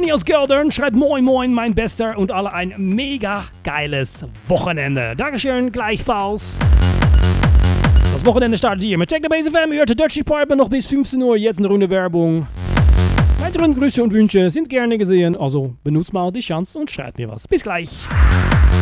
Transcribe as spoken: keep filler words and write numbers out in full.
Danny aus Geldern schreibt Moin Moin, mein Bester, und alle ein mega geiles Wochenende. Dankeschön, gleichfalls. Das Wochenende startet hier mit Check the Base F M. Ihr hört Dutch Department noch bis fünfzehn Uhr. Jetzt eine Runde Werbung. Weitere Grüße und Wünsche sind gerne gesehen. Also benutzt mal die Chance und schreibt mir was. Bis gleich.